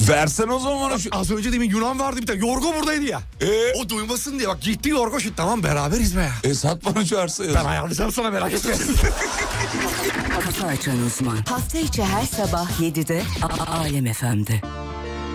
Versen o zaman şu... Az önce demin Yunan vardı bir tane. Yorgo buradaydı ya. O duymasın diye bak gitti Yorgo şimdi. Tamam beraberiz be ya. Sat bana şu arsayı. Ben ayarlayacağım sana merak etme. Kafa Açan Uzman. Hafta içi her sabah 7'de Alem FM'de.